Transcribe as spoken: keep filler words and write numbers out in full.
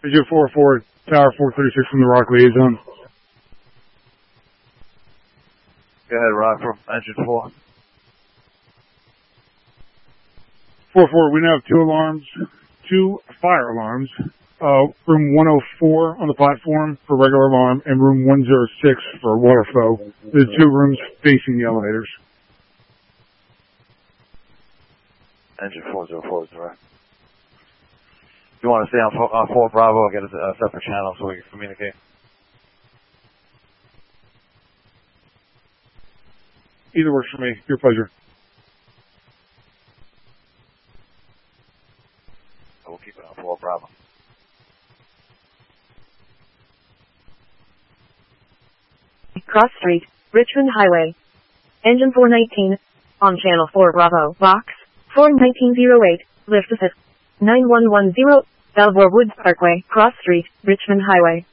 Agent four four, Tower four thirty-six from the Rock Liaison. Go ahead, Rock, from Engine four. four four, we now have two alarms, two fire alarms. Uh, room one oh four on the platform for regular alarm, and room one oh six for water flow. The two rooms facing the elevators. Engine four oh four is direct. If you want to stay on four, on four Bravo, I'll get a, a separate channel so we can communicate. Either works for me. Your pleasure. We'll keep it on four Bravo. Cross Street, Richmond Highway. Engine four nineteen, on channel four Bravo, box, four nineteen oh eight, lift assist, nine one one zero, Belvoir Woods Parkway, Cross Street, Richmond Highway.